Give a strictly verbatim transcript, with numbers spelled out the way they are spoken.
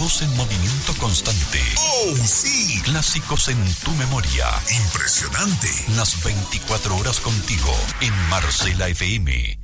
Todos en movimiento constante. ¡Oh, sí! Clásicos en tu memoria. Impresionante. Las veinticuatro horas contigo en Marcela F M.